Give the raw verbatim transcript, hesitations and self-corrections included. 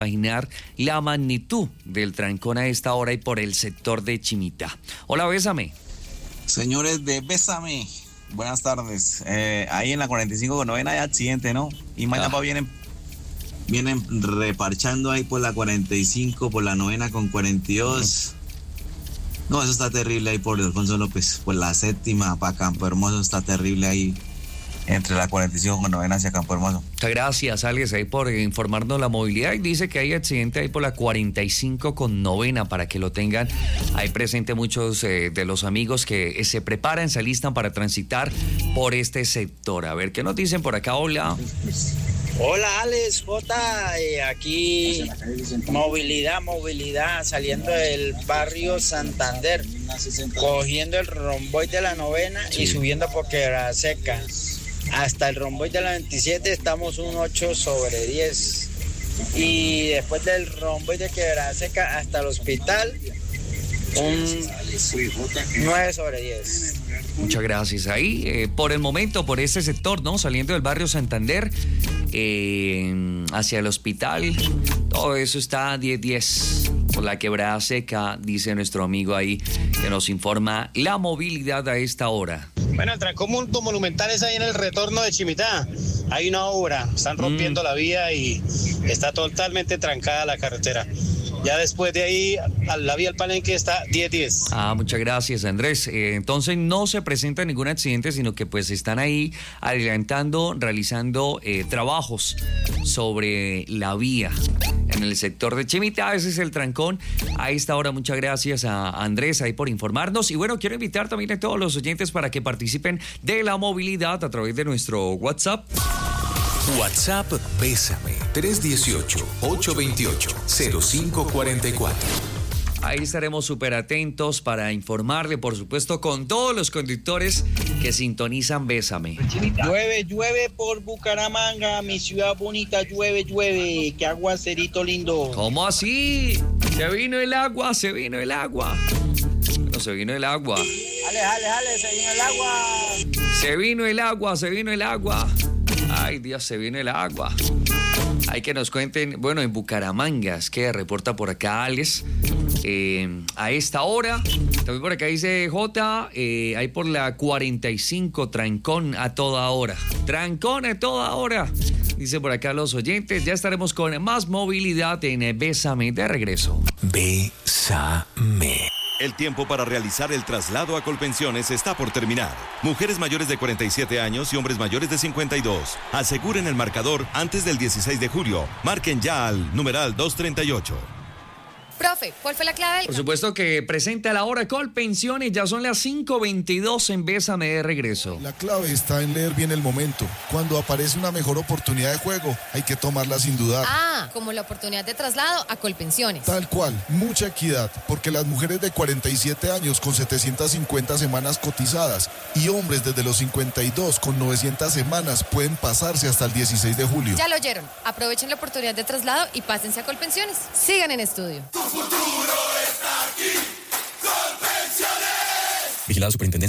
imaginar la magnitud del trancón a esta hora y por el sector de Chimita. Hola, Bésame. Señores de Bésame, buenas tardes. Eh, ahí en la cuarenta y cinco con novena hay accidente, ¿no? Y mañana ah. vienen, vienen reparchando ahí por la cuarenta y cinco, por la novena con cuarenta y dos. No, no eso está terrible ahí por Alfonso López. Por la séptima para Campo Hermoso está terrible ahí. Entre la cuarenta y cinco con novena hacia Campo Hermoso. Muchas gracias, Alex, ahí por informarnos la movilidad. Y dice que hay accidente ahí por la cuarenta y cinco con novena, para que lo tengan ahí presente muchos eh, de los amigos que eh, se preparan, se alistan para transitar por este sector. A ver, ¿qué nos dicen por acá? Hola. Hola, Alex, Jota, eh, aquí movilidad, movilidad, saliendo del barrio Santander, cogiendo el romboy de la novena sí. y subiendo por Quebrada Seca. Hasta el romboy de la veintisiete estamos un ocho sobre diez. Y después del romboy de Quebrada Seca hasta el hospital, un nueve sobre diez. Muchas gracias. Ahí, eh, por el momento, por este sector, ¿no? Saliendo del barrio Santander, eh, hacia el hospital, todo eso está diez diez. Por la Quebrada Seca, dice nuestro amigo ahí, que nos informa la movilidad a esta hora. Bueno, el trancón monumental es ahí en el retorno de Chimitá. Hay una obra, están rompiendo mm. la vía y está totalmente trancada la carretera. Ya después de ahí, la vía al Palenque está diez diez. Ah, muchas gracias, Andrés. Eh, entonces no se presenta ningún accidente, sino que pues están ahí adelantando, realizando eh, trabajos sobre la vía en el sector de Chimita. Ese es el trancón a esta hora. Muchas gracias a Andrés ahí por informarnos. Y bueno, quiero invitar también a todos los oyentes para que participen de la movilidad a través de nuestro WhatsApp. WhatsApp Bésame tres dieciocho, ocho veintiocho, cero cinco cuarenta y cuatro. Ahí estaremos súper atentos para informarle, por supuesto, con todos los conductores que sintonizan Bésame. Llueve, llueve por Bucaramanga, mi ciudad bonita, llueve, llueve, qué aguacerito lindo. ¿Cómo así? Se vino el agua, se vino el agua. No, se vino el agua. Jale, jale, jale, se vino el agua. Se vino el agua, se vino el agua. Ay, Dios, se vino el agua. Hay que nos cuenten, bueno, en Bucaramanga, es que reporta por acá Alex, eh, a esta hora. También por acá dice J, eh, hay por la cuarenta y cinco, trancón a toda hora. Trancón a toda hora, dice por acá los oyentes. Ya estaremos con más movilidad en Bésame, de regreso. Bésame. El tiempo para realizar el traslado a Colpensiones está por terminar. Mujeres mayores de cuarenta y siete años y hombres mayores de cincuenta y dos. Aseguren el marcador antes del dieciséis de julio. Marquen ya al numeral doscientos treinta y ocho. Profe, ¿cuál fue la clave? Por supuesto que presenta la hora Colpensiones. Ya son las cinco veintidós en Bésame, de regreso. La clave está en leer bien el momento. Cuando aparece una mejor oportunidad de juego, hay que tomarla sin dudar. Ah, como la oportunidad de traslado a Colpensiones. Tal cual, mucha equidad, porque las mujeres de cuarenta y siete años con setecientas cincuenta semanas cotizadas y hombres desde los cincuenta y dos con novecientas semanas pueden pasarse hasta el dieciséis de julio. Ya lo oyeron. Aprovechen la oportunidad de traslado y pásense a Colpensiones. Sigan en estudio. Tu futuro está aquí. Colpensiones. Vigilado Superintendencia